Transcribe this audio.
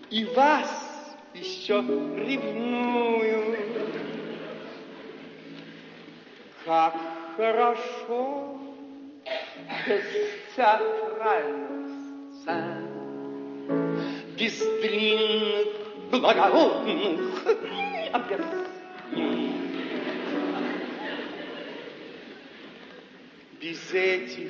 и вас еще ревную. Как хорошо без театральных сцен, без длинных благородных объяснений, без этих